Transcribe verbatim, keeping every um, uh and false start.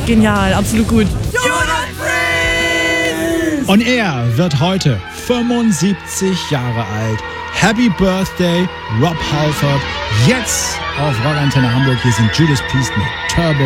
genial, absolut gut. Und er wird heute fünfundsiebzig Jahre alt. Happy Birthday, Rob Halford. Jetzt auf Rockantenne Hamburg. Hier sind Judas Priest mit Turbo